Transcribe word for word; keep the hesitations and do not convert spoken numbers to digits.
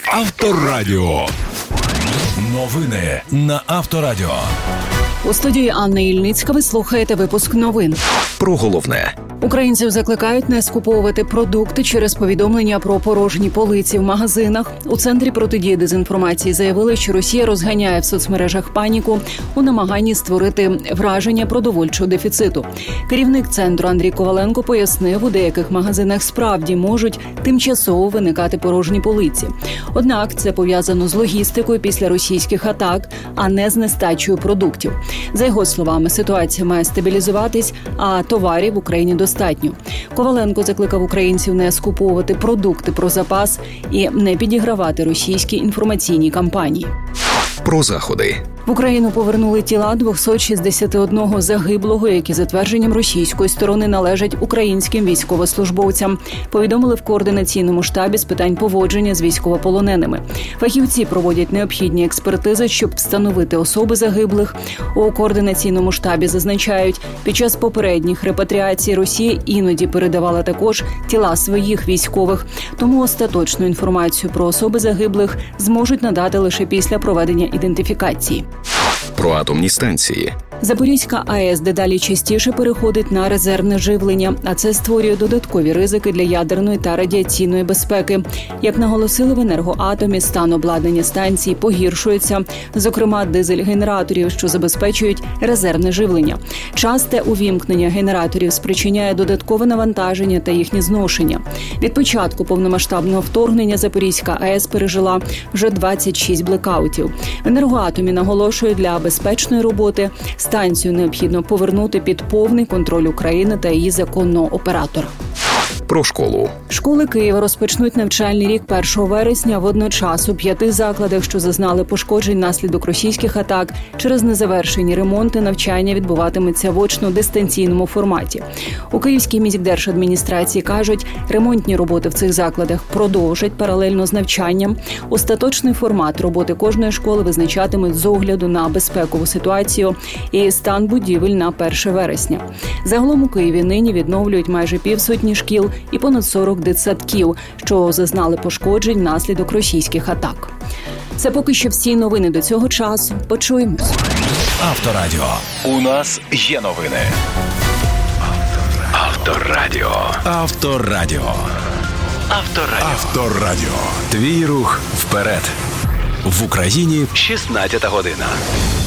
Авторадіо. Новини на Авторадіо. У студії Анна Ільницька ви слухаєте випуск новин. Про головне. Українців закликають не скуповувати продукти через повідомлення про порожні полиці в магазинах. У Центрі протидії дезінформації заявили, що Росія розганяє в соцмережах паніку у намаганні створити враження продовольчого дефіциту. Керівник центру Андрій Коваленко пояснив, у деяких магазинах справді можуть тимчасово виникати порожні полиці. Однак це пов'язано з логістикою після російських атак, а не з нестачею продуктів. За його словами, ситуація має стабілізуватись, а товарів в Україні достатньо. Достатньо. Коваленко закликав українців не скуповувати продукти про запас і не підігравати російській інформаційній кампанії. Про заходи. В Україну повернули тіла двісті шістдесят один загиблого, які за твердженням російської сторони належать українським військовослужбовцям. Повідомили в координаційному штабі з питань поводження з військовополоненими. Фахівці проводять необхідні експертизи, щоб встановити особи загиблих. У координаційному штабі зазначають, під час попередніх репатріацій Росія іноді передавала також тіла своїх військових. Тому остаточну інформацію про особи загиблих зможуть надати лише після проведення ідентифікації. Про атомні станції. Запорізька АЕС дедалі частіше переходить на резервне живлення, а це створює додаткові ризики для ядерної та радіаційної безпеки. Як наголосили в Енергоатомі, стан обладнання станцій погіршується, зокрема дизель генераторів, що забезпечують резервне живлення. Часте увімкнення генераторів спричиняє додаткове навантаження та їхнє зношення. Від початку повномасштабного вторгнення Запорізька АЕС пережила вже двадцять шість блекаутів. В Енергоатомі наголошують, для безпечної роботи станцію необхідно повернути під повний контроль України та її законного оператора. Про школу. Школи Києва розпочнуть навчальний рік першого вересня. Водночас у п'яти закладах, що зазнали пошкоджень внаслідок російських атак, через незавершені ремонти навчання відбуватиметься в очно-дистанційному форматі. У Київській міськдержадміністрації кажуть, ремонтні роботи в цих закладах продовжать паралельно з навчанням. Остаточний формат роботи кожної школи визначатимуть з огляду на безпекову ситуацію і стан будівель на перше вересня. Загалом у Києві нині відновлюють майже півсотні шкіл і понад сорок дитсадків, що зазнали пошкоджень внаслідок російських атак. Це поки що всі новини до цього часу. Почуємось. Авторадіо. У нас є новини. Авторадіо. Авторадіо. Авторадіо. Авторадіо. Твій рух вперед. В Україні шістнадцята година.